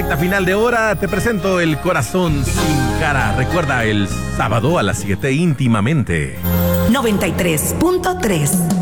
recta final de hora, te presento El Corazón Sin Cara. Recuerda, el sábado a las 7 íntimamente. 93.3